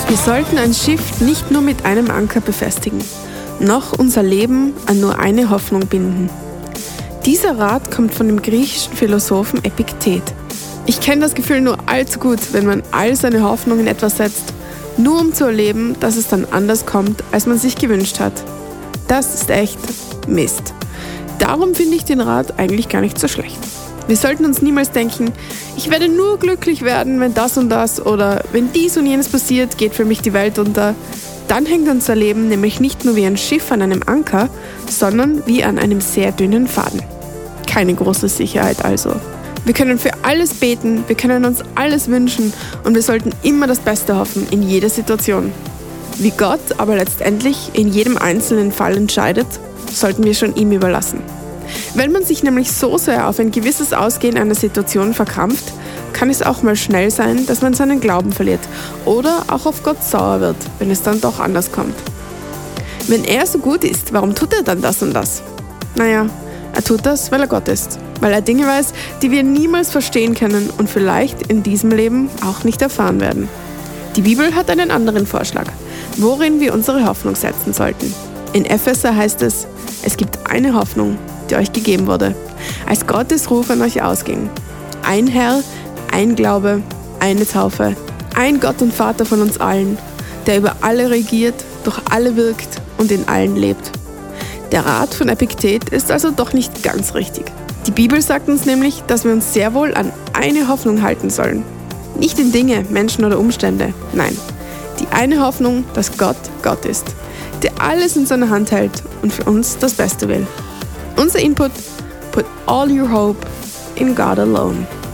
Wir sollten ein Schiff nicht nur mit einem Anker befestigen, noch unser Leben an nur eine Hoffnung binden. Dieser Rat kommt von dem griechischen Philosophen Epiktet. Ich kenne das Gefühl nur allzu gut, wenn man all seine Hoffnung in etwas setzt, nur um zu erleben, dass es dann anders kommt, als man sich gewünscht hat. Das ist echt Mist. Darum finde ich den Rat eigentlich gar nicht so schlecht. Wir sollten uns niemals denken, ich werde nur glücklich werden, wenn das und das oder wenn dies und jenes passiert, geht für mich die Welt unter. Dann hängt unser Leben nämlich nicht nur wie ein Schiff an einem Anker, sondern wie an einem sehr dünnen Faden. Keine große Sicherheit also. Wir können für alles beten, wir können uns alles wünschen und wir sollten immer das Beste hoffen in jeder Situation. Wie Gott aber letztendlich in jedem einzelnen Fall entscheidet, sollten wir schon ihm überlassen. Wenn man sich nämlich so sehr auf ein gewisses Ausgehen einer Situation verkrampft, kann es auch mal schnell sein, dass man seinen Glauben verliert oder auch auf Gott sauer wird, wenn es dann doch anders kommt. Wenn er so gut ist, warum tut er dann das und das? Naja, er tut das, weil er Gott ist, weil er Dinge weiß, die wir niemals verstehen können und vielleicht in diesem Leben auch nicht erfahren werden. Die Bibel hat einen anderen Vorschlag, worin wir unsere Hoffnung setzen sollten. In Epheser heißt es, es gibt eine Hoffnung, die euch gegeben wurde, als Gottes Ruf an euch ausging. Ein Herr, ein Glaube, eine Taufe, ein Gott und Vater von uns allen, der über alle regiert, durch alle wirkt und in allen lebt. Der Rat von Epiktet ist also doch nicht ganz richtig. Die Bibel sagt uns nämlich, dass wir uns sehr wohl an eine Hoffnung halten sollen. Nicht in Dinge, Menschen oder Umstände, nein. Die eine Hoffnung, dass Gott Gott ist, der alles in seiner Hand hält und für uns das Beste will. Unser Input: Put all your hope in God alone.